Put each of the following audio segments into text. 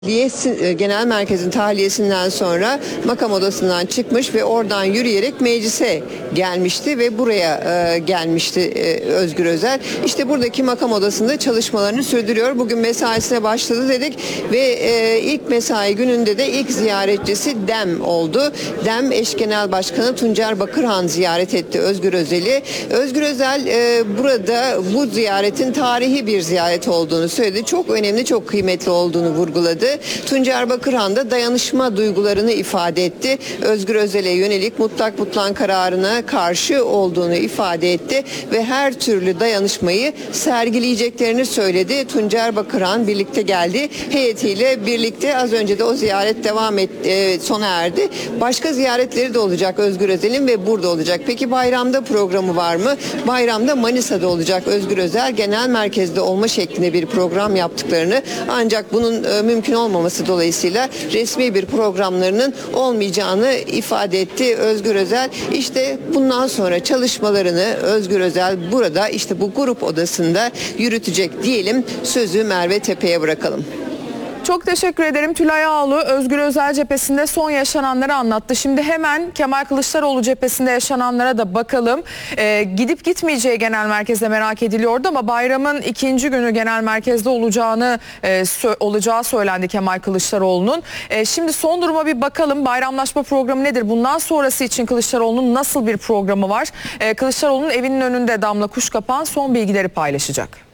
Genel Merkez'in tahliyesinden sonra makam odasından çıkmış ve oradan yürüyerek meclise gelmişti ve buraya gelmişti Özgür Özel. İşte buradaki makam odasında çalışmalarını sürdürüyor. Bugün mesaisine başladı dedik ve ilk mesai gününde de ilk ziyaretçisi DEM oldu. DEM eş genel başkanı Tuncer Bakırhan ziyaret etti Özgür Özel'i. Özgür Özel burada bu ziyaretin tarihi bir ziyaret olduğunu söyledi. Çok önemli, çok kıymetli olduğunu vurguladı. Tuncer Bakırhan da dayanışma duygularını ifade etti. Özgür Özel'e yönelik mutlak butlan kararına karşı olduğunu ifade etti ve her türlü dayanışmayı sergileyeceklerini söyledi. Tuncer Bakırhan birlikte geldi. Heyetiyle birlikte az önce de o ziyaret sona erdi. Başka ziyaretleri de olacak Özgür Özel'in ve burada olacak. Peki bayramda programı var mı? Bayramda Manisa'da olacak Özgür Özel. Genel merkezde olma şeklinde bir program yaptıklarını, ancak bunun mümkün olmaması dolayısıyla resmi bir programlarının olmayacağını ifade etti Özgür Özel. İşte bundan sonra çalışmalarını Özgür Özel burada işte bu grup odasında yürütecek diyelim. Sözü Merve Tepe'ye bırakalım. Çok teşekkür ederim. Tülay Ağlı Özgür Özel cephesinde son yaşananları anlattı. Şimdi hemen Kemal Kılıçdaroğlu cephesinde yaşananlara da bakalım. Gidip gitmeyeceği genel merkezde merak ediliyordu ama bayramın ikinci günü genel merkezde olacağı söylendi Kemal Kılıçdaroğlu'nun. Şimdi son duruma bir bakalım. Bayramlaşma programı nedir? Bundan sonrası için Kılıçdaroğlu'nun nasıl bir programı var? Kılıçdaroğlu'nun evinin önünde Damla Kuşkapan son bilgileri paylaşacak.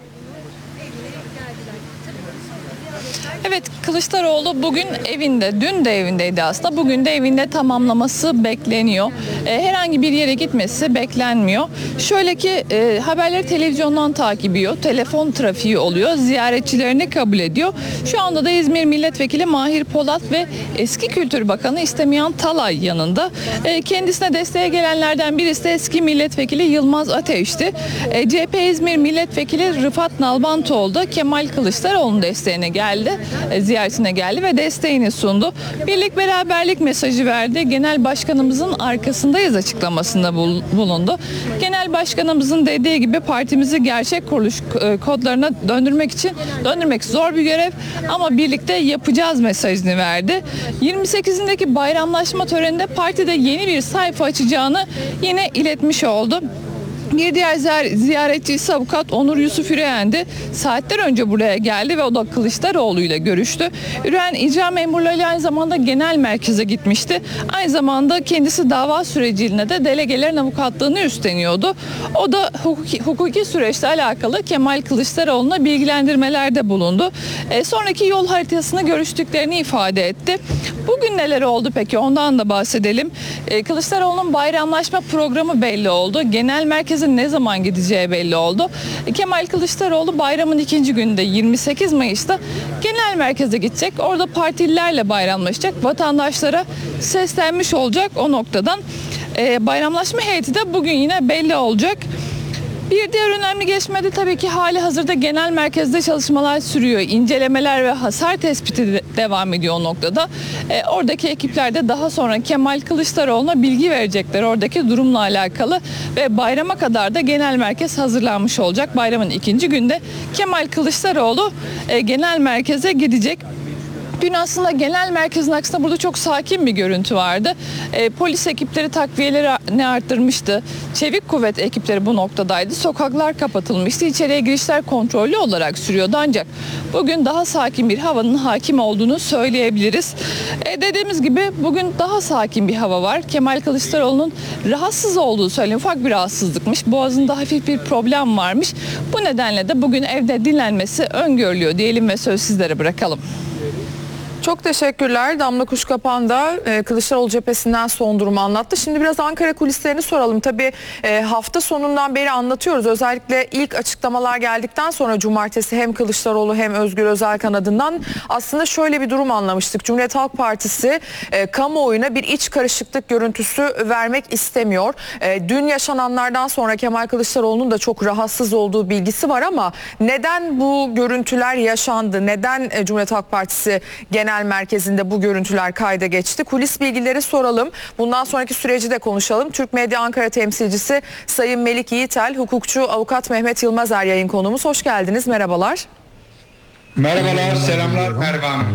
Evet, Kılıçdaroğlu bugün evinde, dün de evindeydi aslında. Bugün de evinde tamamlaması bekleniyor. Herhangi bir yere gitmesi beklenmiyor. Şöyle ki haberleri televizyondan takip ediyor. Telefon trafiği oluyor. Ziyaretçilerini kabul ediyor. Şu anda da İzmir Milletvekili Mahir Polat ve eski Kültür Bakanı İstemiyan Talay yanında. Kendisine desteğe gelenlerden birisi de eski milletvekili Yılmaz Ateş'ti. CHP İzmir Milletvekili Rıfat Nalbantoğlu da Kemal Kılıçdaroğlu'nun desteğine geldi. Ziyaretine geldi ve desteğini sundu. Birlik beraberlik mesajı verdi. Genel başkanımızın arkasındayız açıklamasında bulundu. Genel başkanımızın dediği gibi partimizi gerçek kuruluş kodlarına döndürmek zor bir görev ama birlikte yapacağız mesajını verdi. 28'indeki bayramlaşma töreninde partide yeni bir sayfa açacağını yine iletmiş oldu. Bir diğer ziyaretçisi avukat Onur Yusuf Üreyen'di. Saatler önce buraya geldi ve o da Kılıçdaroğlu ile görüştü. Üreyen icra memurlarıyla aynı zamanda genel merkeze gitmişti. Aynı zamanda kendisi dava sürecinde de delegelerin avukatlığını üstleniyordu. O da hukuki süreçle alakalı Kemal Kılıçdaroğlu'na bilgilendirmelerde bulundu. Sonraki yol haritasını görüştüklerini ifade etti. Bugün neler oldu peki? Ondan da bahsedelim. Kılıçdaroğlu'nun bayramlaşma programı belli oldu. Genel merkezin ne zaman gideceği belli oldu. Kemal Kılıçdaroğlu bayramın ikinci gününde 28 Mayıs'ta genel merkeze gidecek. Orada partililerle bayramlaşacak. Vatandaşlara seslenmiş olacak o noktadan. Bayramlaşma heyeti de bugün yine belli olacak. Bir diğer önemli gelişme de tabii ki hali hazırda genel merkezde çalışmalar sürüyor. İncelemeler ve hasar tespiti devam ediyor o noktada. Oradaki ekipler de daha sonra Kemal Kılıçdaroğlu'na bilgi verecekler oradaki durumla alakalı ve bayrama kadar da genel merkez hazırlanmış olacak. Bayramın ikinci günde Kemal Kılıçdaroğlu genel merkeze gidecek. Dün aslında genel merkezin aksine burada çok sakin bir görüntü vardı. Polis ekipleri takviyelerini arttırmıştı. Çevik kuvvet ekipleri bu noktadaydı. Sokaklar kapatılmıştı. İçeriye girişler kontrollü olarak sürüyordu ancak bugün daha sakin bir havanın hakim olduğunu söyleyebiliriz. Dediğimiz gibi bugün daha sakin bir hava var. Kemal Kılıçdaroğlu'nun rahatsız olduğu söyleniyor. Ufak bir rahatsızlıkmış. Boğazında hafif bir problem varmış. Bu nedenle de bugün evde dinlenmesi öngörülüyor diyelim ve söz sizlere bırakalım. Çok teşekkürler. Damla Kuşkapan da Kılıçdaroğlu cephesinden son durumu anlattı. Şimdi biraz Ankara kulislerini soralım. Tabii hafta sonundan beri anlatıyoruz. Özellikle ilk açıklamalar geldikten sonra cumartesi hem Kılıçdaroğlu hem Özgür Özel kanadından aslında şöyle bir durum anlamıştık. Cumhuriyet Halk Partisi kamuoyuna bir iç karışıklık görüntüsü vermek istemiyor. Dün yaşananlardan sonra Kemal Kılıçdaroğlu'nun da çok rahatsız olduğu bilgisi var ama neden bu görüntüler yaşandı? Neden Cumhuriyet Halk Partisi genel merkezinde bu görüntüler kayda geçti? Kulis bilgileri soralım. Bundan sonraki süreci de konuşalım. Türk Medya Ankara temsilcisi Sayın Melik Yiğitel, hukukçu avukat Mehmet Yılmazer yayın konuğumuz. Hoş geldiniz. Merhabalar. Merhabalar, selamlar Merve Hanım.